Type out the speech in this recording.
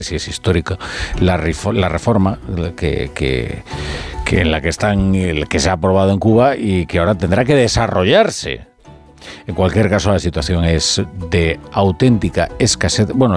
si es histórica, la reforma que en la que están, que se ha aprobado en Cuba y que ahora tendrá que desarrollarse. En cualquier caso, la situación es de auténtica escasez. Bueno,